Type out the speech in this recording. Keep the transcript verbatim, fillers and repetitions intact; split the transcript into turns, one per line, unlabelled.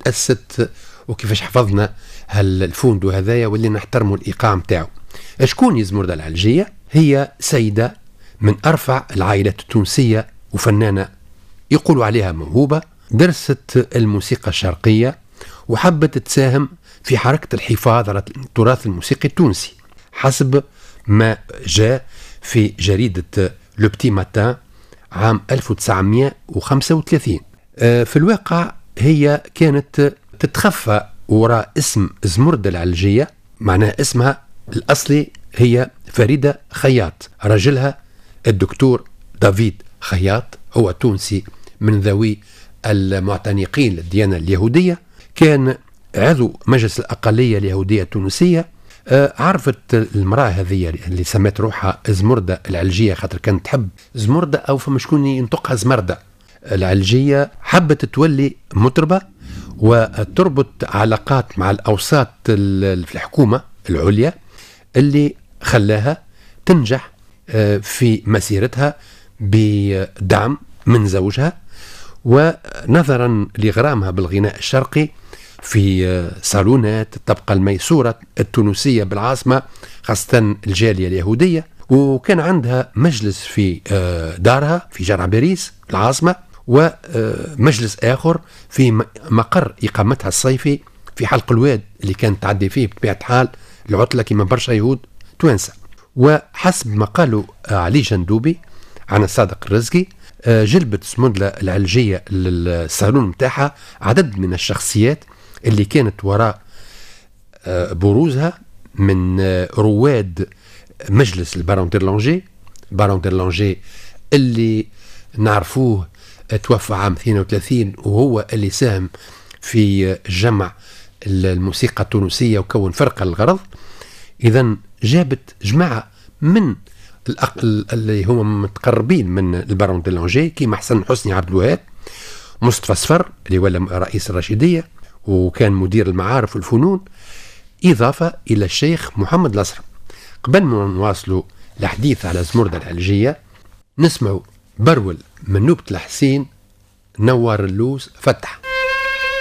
تأسست وكيفاش حفظنا هالفوندو هذايا واللي نحترموا الإيقاع متاعه. شكون زمردة العلجية؟ هي سيدة من أرفع العائلات التونسية وفنانة يقولوا عليها موهوبة، درست الموسيقى الشرقية وحبت تساهم في حركة الحفاظ على التراث الموسيقي التونسي حسب ما جاء في جريدة لو بتي ماتان عام ألف وتسعمائة وخمسة وثلاثين. في الواقع هي كانت تتخفى وراء اسم زمردة العلجية، معناها اسمها الأصلي هي فريدة خياط، رجلها الدكتور دافيد خياط هو تونسي من ذوي المعتنقين للديانة اليهودية، كان عضو مجلس الأقلية اليهودية التونسية. عرفت المرأة هذه اللي سمت روحها زمردة العلجية خاطر كانت تحب زمردة أو فما شكون ينطقها زمردة العلجية، حبت تولي مطربة وتربط علاقات مع الأوساط في الحكومة العليا اللي خلاها تنجح في مسيرتها بدعم من زوجها، ونظرا لغرامها بالغناء الشرقي في صالونات الطبقة الميسورة التونسية بالعاصمة خاصة الجالية اليهودية، وكان عندها مجلس في دارها في جرع باريس العاصمة، ومجلس آخر في مقر إقامتها الصيفي في حلق الواد اللي كانت تعدي فيه بطبيعة حال العطلة كما برشا يهود توانسة. وحسب ما قالوا علي جندوبي عن الصادق الرزقي، جلبت زمردة العلجية للصالون متاعها عدد من الشخصيات اللي كانت وراء بروزها من رواد مجلس البارون ديرلانجي. بارون ديرلانجي اللي نعرفوه توفى عام اثنين وثلاثين وهو اللي ساهم في جمع الموسيقى التونسية وكون فرقة للغرض. إذن جابت جماعة من الأقل اللي هم متقربين من البارون ديرلانجي كيما حسن حسني عبد الوهاب، مصطفى صفر اللي ولا رئيس الرشيدية وكان مدير المعارف والفنون، إضافة إلى الشيخ محمد الأسرم. قبل ما نواصلوا الحديث على زمردة العلجية نسمعوا برول من نوبة الحسين نوار اللوز فتح.